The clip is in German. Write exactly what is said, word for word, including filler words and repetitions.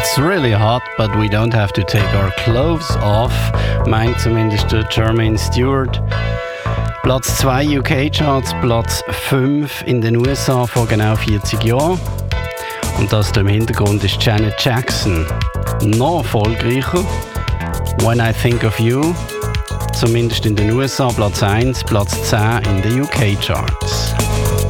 It's really hot, but we don't have to take our clothes off, meint zumindest der Jermaine Stewart. Platz zwei U K-Charts, Platz fünf in den U S A vor genau vierzig Jahren. Und das da im Hintergrund ist Janet Jackson. Noch erfolgreicher, When I Think of You, zumindest in den U S A Platz eins, Platz zehn in den U K-Charts.